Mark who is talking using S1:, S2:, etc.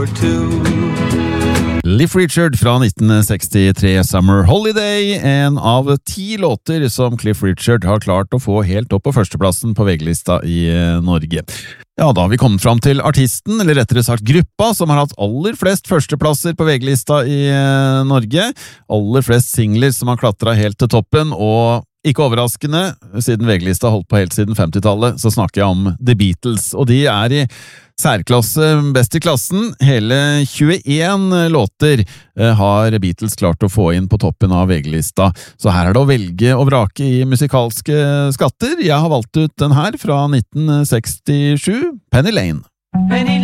S1: or two.
S2: Cliff Richard fra 1963, Summer Holiday, en av 10 låter som Cliff Richard har klart å få helt opp på førsteplassen på VG-lista i Norge. Ja, da har vi kommet fram til artisten, eller rettere sagt gruppa, som har hatt aller flest førsteplasser på VG-lista i Norge, aller flest singler som har klatret helt til toppen, og ikke overraskende, siden VG-lista holdt på helt siden 50-tallet, så snakker jeg om The Beatles, og de er i særklasse best i klassen. Hele 21 låter har Beatles klart å få inn på toppen av VG-lista, så her er det å velge og vrake i musikalske skatter. Jeg har valgt ut den her fra 1967, Penny Lane.
S1: Penny